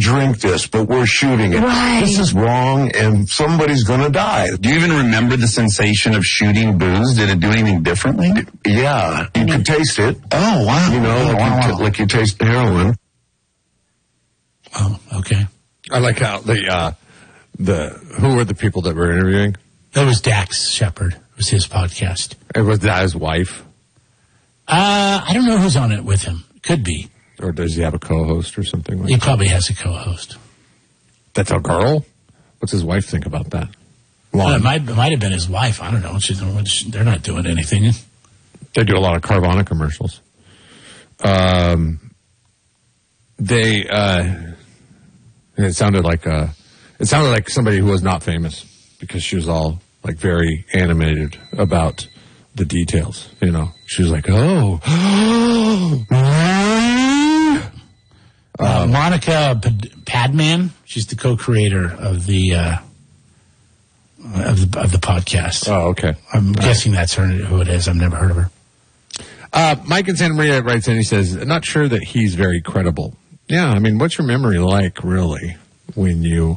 drink this, but we're shooting it. Right. This is wrong, and somebody's going to die. Do you even remember the sensation of shooting booze? Did it do anything differently? Yeah, you could taste it. Oh, wow. You know, like you taste heroin. Oh, okay. I like how who were the people that were interviewing? That was Dax Shepard. It was his podcast. Was that his wife? I don't know who's on it with him. Could be. Or does he have a co-host or something like He that? probably has a co-host. That's a girl? What's his wife think about that? It might have been his wife. I don't know. They're not doing anything. They do a lot of Carvana commercials. It sounded like somebody who was not famous because she was all like very animated about the details. You know, she was like, Monica Padman. She's the co-creator of the podcast. Oh, okay. I'm guessing that's who it is. I've never heard of her. Mike in Santa Maria writes in, he says, not sure that he's very credible. Yeah, I mean, what's your memory like, really, when you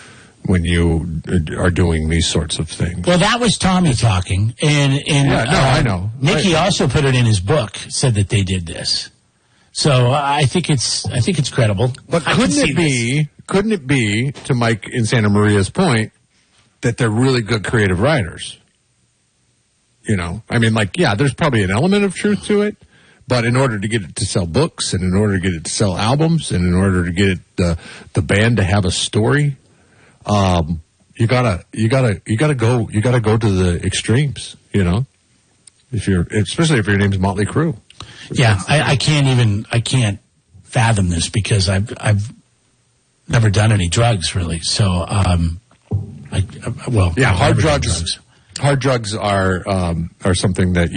are doing these sorts of things? Well, that was Tommy talking, I know. Nicky also put it in his book, said that they did this. So I think it's credible. But couldn't it be, to Mike in Santa Maria's point, that they're really good creative writers? You know, I mean, like, yeah, there's probably an element of truth to it, but in order to get it to sell books, and in order to get it to sell albums, and in order to get it, the band to have a story, you gotta go to the extremes, you know, especially if your name's Motley Crue. Yeah, I can't fathom this because I've never done any drugs really. So, hard drugs. Hard drugs are something that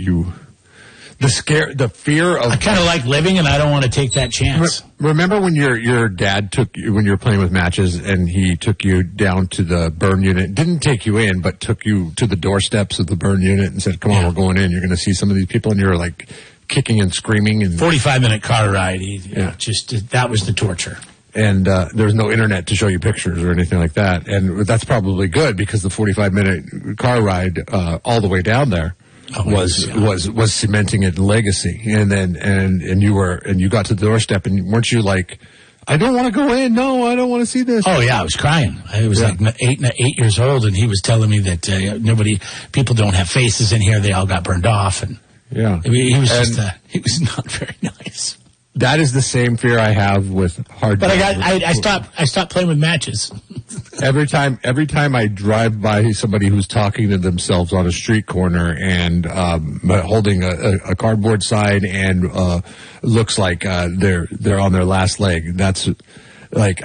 the fear of. I kind of like living, and I don't want to take that chance. Remember when your dad when you were playing with matches, and he took you down to the burn unit? Didn't take you in, but took you to the doorsteps of the burn unit and said, "Come on, we're going in. You're going to see some of these people," and you're like kicking and screaming. And 45-minute car ride. That was the torture. And there was no internet to show you pictures or anything like that. And that's probably good because the 45-minute car ride all the way down there was cementing a legacy. And then and you got to the doorstep, and weren't you like, I don't want to go in. No, I don't want to see this. Oh yeah, I was crying. I was like 8 years old, and he was telling me that people don't have faces in here. They all got burned off, and he was not very nice. That is the same fear I have with hard drugs. But I stopped playing with matches. Every time I drive by somebody who's talking to themselves on a street corner and holding a cardboard sign and looks like they're on their last leg. That's like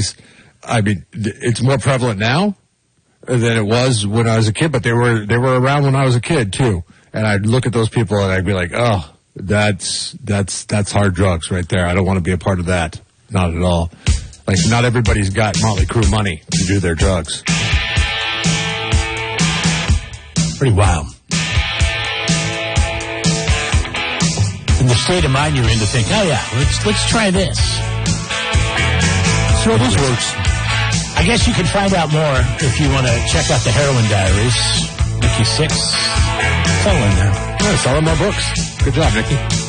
it's more prevalent now than it was when I was a kid, but they were around when I was a kid too. And I'd look at those people and I'd be like, oh, that's hard drugs right there. I don't want to be a part of that. Not at all. Like, not everybody's got Motley Crue money to do their drugs. Pretty wild. In the state of mind you're in to think, oh yeah, let's try this. So this works. I guess you can find out more if you want to check out the Heroin Diaries. Nicky Sixx. It's all in there. Yeah, it's all in my books. Good job, Nicky.